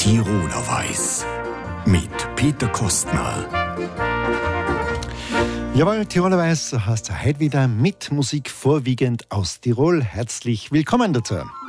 Tiroler Weiß mit Peter Kostner. Jawohl, Tiroler Weiß heißt heute wieder mit Musik vorwiegend aus Tirol. Herzlich willkommen dazu.